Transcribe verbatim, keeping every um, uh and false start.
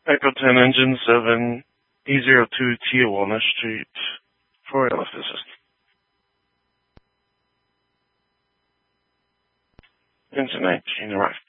Echo ten Engine seven, E zero two Tijuana Street, for L F assist. Engine nineteen arrived.